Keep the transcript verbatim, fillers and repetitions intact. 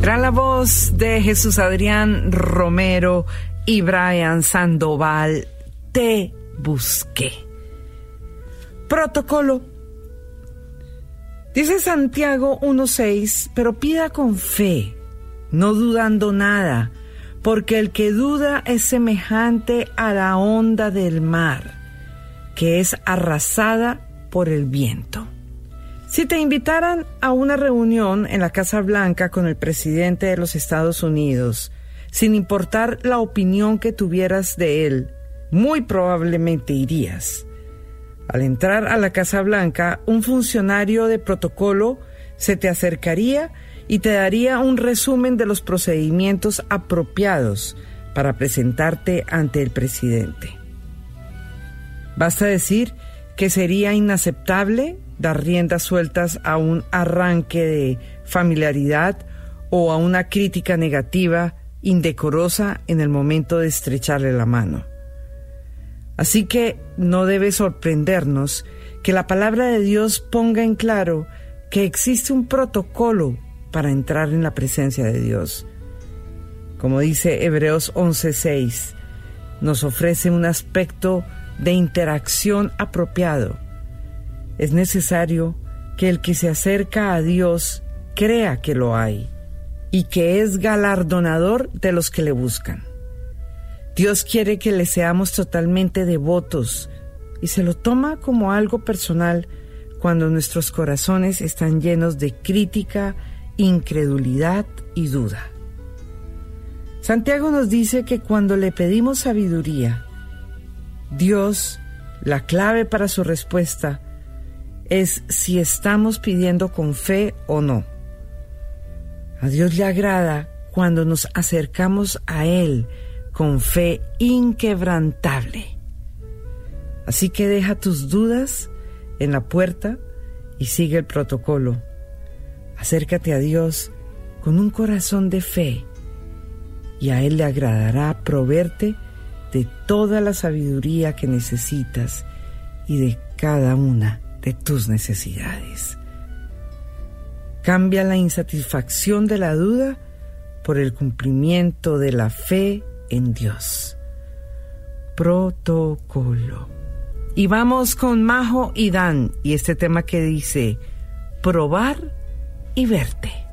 Gran la voz de Jesús Adrián Romero y Brian Sandoval, Te busqué. Protocolo. Dice Santiago uno seis, pero pida con fe, no dudando nada, porque el que duda es semejante a la onda del mar, que es arrasada por el viento. Si te invitaran a una reunión en la Casa Blanca con el presidente de los Estados Unidos, sin importar la opinión que tuvieras de él, muy probablemente irías. Al entrar a la Casa Blanca, un funcionario de protocolo se te acercaría y te daría un resumen de los procedimientos apropiados para presentarte ante el presidente. Basta decir que sería inaceptable dar riendas sueltas a un arranque de familiaridad o a una crítica negativa indecorosa en el momento de estrecharle la mano. Así que no debe sorprendernos que la palabra de Dios ponga en claro que existe un protocolo para entrar en la presencia de Dios. Como dice Hebreos once seis, nos ofrece un aspecto de interacción apropiado. Es necesario que el que se acerca a Dios crea que lo hay y que es galardonador de los que le buscan. Dios quiere que le seamos totalmente devotos y se lo toma como algo personal cuando nuestros corazones están llenos de crítica, incredulidad y duda. Santiago nos dice que cuando le pedimos sabiduría, Dios, la clave para su respuesta, es si estamos pidiendo con fe o no. A Dios le agrada cuando nos acercamos a Él con fe inquebrantable. Así que deja tus dudas en la puerta y sigue el protocolo. Acércate a Dios con un corazón de fe y a Él le agradará proveerte de toda la sabiduría que necesitas y de cada una de tus necesidades. Cambia la insatisfacción de la duda por el cumplimiento de la fe en Dios. Protocolo. Y vamos con Majo y Dan y este tema que dice probar y verte.